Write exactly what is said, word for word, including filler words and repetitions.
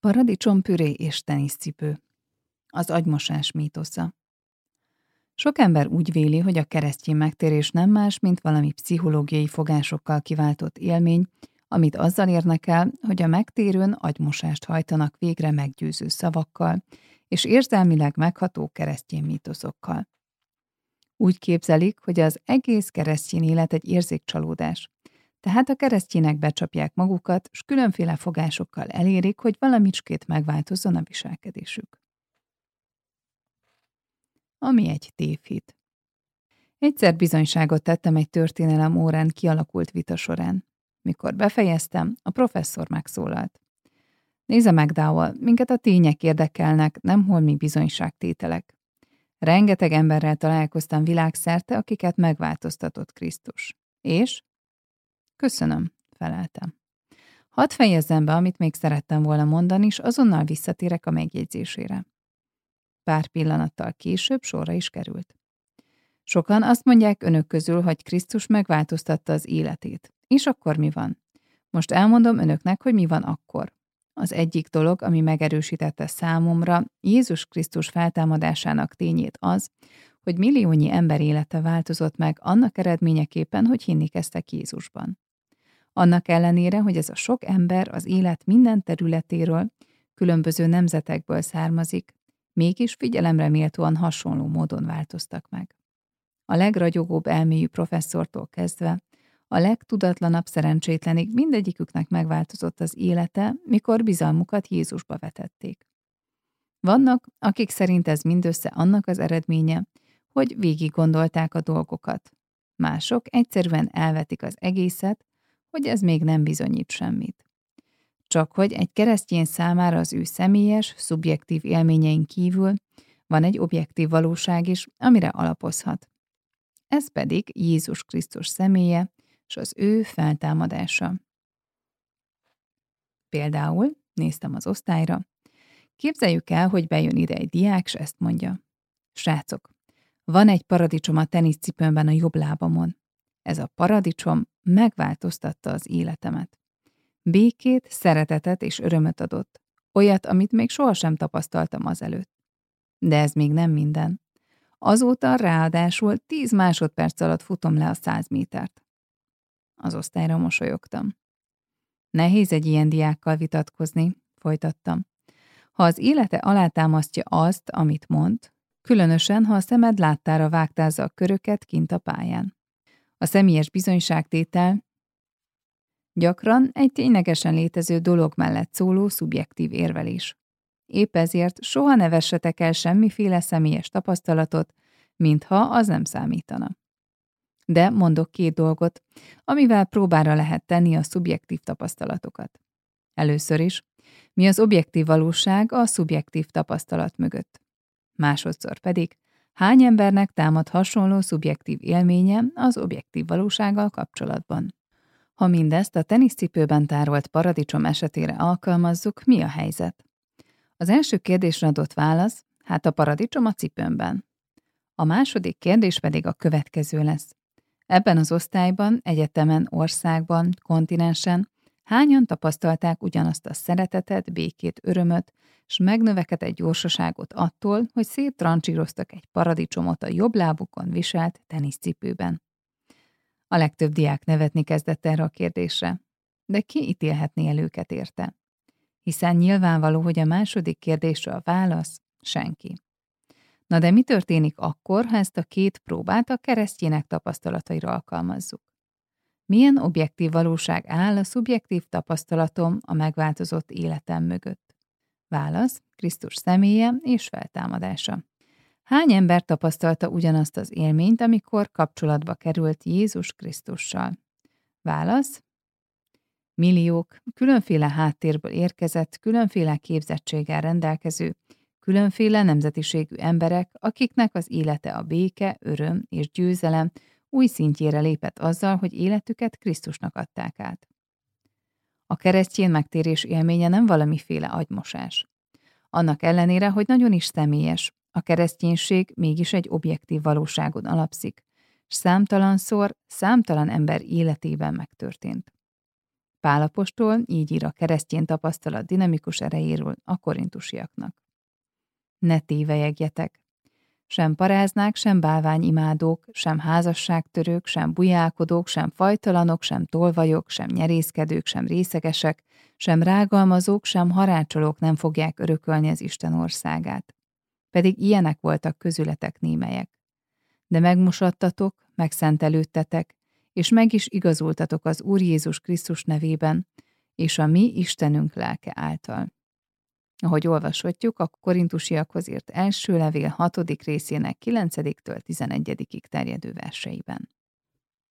Paradicsompüré és teniszcipő. Az agymosás mítosza. Sok ember úgy véli, hogy a keresztény megtérés nem más, mint valami pszichológiai fogásokkal kiváltott élmény, amit azzal érnek el, hogy a megtérőn agymosást hajtanak végre meggyőző szavakkal és érzelmileg megható keresztény mítoszokkal. Úgy képzelik, hogy az egész keresztény élet egy érzékcsalódás, tehát a keresztények becsapják magukat, s különféle fogásokkal elérik, hogy valamicskét megváltozzon a viselkedésük. Ami egy tévhit. Egyszer bizonyságot tettem egy történelem órán kialakult vita során. Mikor befejeztem, a professzor megszólalt. Nézze meg, Dowell, minket a tények érdekelnek, nem holmi bizonyságtételek. Rengeteg emberrel találkoztam világszerte, akiket megváltoztatott Krisztus. És? Köszönöm, feleltem. Hadd fejezzem be, amit még szerettem volna mondani, és azonnal visszatérek a megjegyzésére. Pár pillanattal később sorra is került. Sokan azt mondják önök közül, hogy Krisztus megváltoztatta az életét. És akkor mi van? Most elmondom önöknek, hogy mi van akkor. Az egyik dolog, ami megerősítette számomra Jézus Krisztus feltámadásának tényét az, hogy milliónyi ember élete változott meg annak eredményeképpen, hogy hinni kezdtek Jézusban. Annak ellenére, hogy ez a sok ember az élet minden területéről, különböző nemzetekből származik, mégis figyelemre méltóan hasonló módon változtak meg. A legragyogóbb elmélyű professzortól kezdve, a legtudatlanabb szerencsétlenig mindegyiküknek megváltozott az élete, mikor bizalmukat Jézusba vetették. Vannak, akik szerint ez mindössze annak az eredménye, hogy végig gondolták a dolgokat. Mások egyszerűen elvetik az egészet, hogy ez még nem bizonyít semmit. Csak hogy egy keresztény számára az ő személyes, szubjektív élményein kívül van egy objektív valóság is, amire alapozhat. Ez pedig Jézus Krisztus személye és az ő feltámadása. Például, néztem az osztályra, képzeljük el, hogy bejön ide egy diák, s ezt mondja. Srácok, van egy paradicsom a teniszcipőmben a jobb lábamon. Ez a paradicsom megváltoztatta az életemet. Békét, szeretetet és örömöt adott. Olyat, amit még sohasem tapasztaltam azelőtt. De ez még nem minden. Azóta ráadásul tíz másodperc alatt futom le a száz métert. Az osztályra mosolyogtam. Nehéz egy ilyen diákkal vitatkozni, folytattam. Ha az élete alátámasztja azt, amit mond, különösen, ha a szemed láttára vágtázza a köröket kint a pályán. A személyes bizonyságtétel gyakran egy ténylegesen létező dolog mellett szóló szubjektív érvelés. Épp ezért soha ne vessetek el semmiféle személyes tapasztalatot, mintha az nem számítana. De mondok két dolgot, amivel próbára lehet tenni a szubjektív tapasztalatokat. Először is, mi az objektív valóság a szubjektív tapasztalat mögött. Másodszor pedig, hány embernek támad hasonló szubjektív élménye az objektív valósággal kapcsolatban. Ha mindezt a teniszcipőben tárolt paradicsom esetére alkalmazzuk, mi a helyzet? Az első kérdésre adott válasz, hát a paradicsom a cipőmben. A második kérdés pedig a következő lesz. Ebben az osztályban, egyetemen, országban, kontinensen hányan tapasztalták ugyanazt a szeretetet, békét, örömöt, s megnövekedett gyorsaságot attól, hogy széttrancsíroztak egy paradicsomot a jobb lábukon viselt teniszcipőben. A legtöbb diák nevetni kezdett erre a kérdésre, de ki ítélhetné el őket érte? Hiszen nyilvánvaló, hogy a második kérdésre a válasz senki. Na de mi történik akkor, ha ezt a két próbát a keresztjének tapasztalataira alkalmazzuk? Milyen objektív valóság áll a szubjektív tapasztalatom a megváltozott életem mögött? Válasz, Krisztus személye és feltámadása. Hány ember tapasztalta ugyanazt az élményt, amikor kapcsolatba került Jézus Krisztussal? Válasz, milliók, különféle háttérből érkezett, különféle képzettséggel rendelkező, különféle nemzetiségű emberek, akiknek az élete a béke, öröm és győzelem új szintjére lépett azzal, hogy életüket Krisztusnak adták át. A keresztény megtérés élménye nem valamiféle agymosás. Annak ellenére, hogy nagyon is személyes, a kereszténység mégis egy objektív valóságon alapszik, s számtalanszor, számtalan ember életében megtörtént. Pál apostol így ír a keresztény tapasztalat dinamikus erejéről a korintusiaknak. Ne tévelyegjetek! Sem paráznák, sem bálványimádók, sem házasságtörők, sem bujálkodók, sem fajtalanok, sem tolvajok, sem nyerészkedők, sem részegesek, sem rágalmazók, sem harácsolók nem fogják örökölni az Isten országát. Pedig ilyenek voltak közületek némelyek. De megmosodtatok, megszentelődtetek, és meg is igazultatok az Úr Jézus Krisztus nevében, és a mi Istenünk lelke által. Ahogy olvashatjuk, a korintusiakhoz írt első levél hatodik részének kilencediktől tizenegyedikig terjedő verseiben.